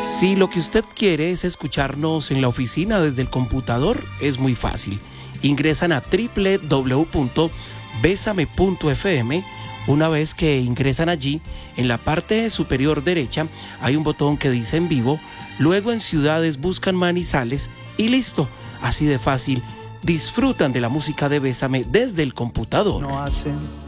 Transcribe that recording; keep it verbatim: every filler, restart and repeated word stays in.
Si lo que usted quiere es escucharnos en la oficina desde el computador, es muy fácil. Ingresan a doble u doble u doble u punto besame punto efe eme. Una vez que ingresan allí, en la parte superior derecha hay un botón que dice en vivo. Luego en ciudades buscan Manizales y listo. Así de fácil, disfrutan de la música de Bésame desde el computador. No hacen